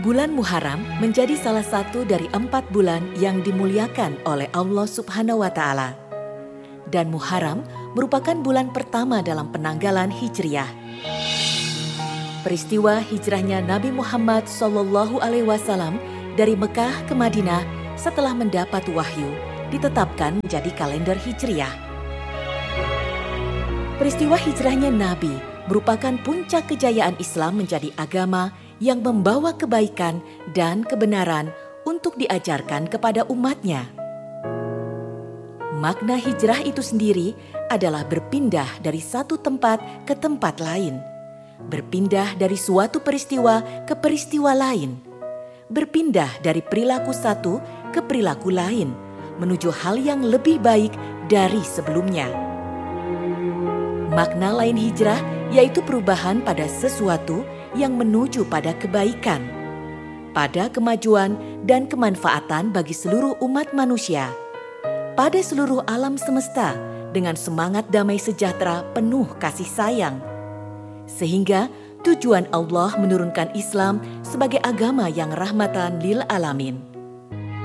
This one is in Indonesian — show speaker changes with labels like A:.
A: Bulan Muharram menjadi salah satu dari 4 bulan yang dimuliakan oleh Allah Subhanahu wa Ta'ala. Dan Muharram merupakan bulan pertama dalam penanggalan Hijriah. Peristiwa hijrahnya Nabi Muhammad SAW dari Mekah ke Madinah setelah mendapat wahyu ditetapkan menjadi kalender Hijriah. Peristiwa hijrahnya Nabi merupakan puncak kejayaan Islam menjadi agama yang membawa kebaikan dan kebenaran untuk diajarkan kepada umatnya. Makna hijrah itu sendiri adalah berpindah dari satu tempat ke tempat lain, berpindah dari suatu peristiwa ke peristiwa lain, berpindah dari perilaku satu ke perilaku lain, menuju hal yang lebih baik dari sebelumnya. Makna lain hijrah yaitu perubahan pada sesuatu yang menuju pada kebaikan, pada kemajuan dan kemanfaatan bagi seluruh umat manusia, pada seluruh alam semesta dengan semangat damai sejahtera penuh kasih sayang. Sehingga tujuan Allah menurunkan Islam sebagai agama yang rahmatan lil alamin.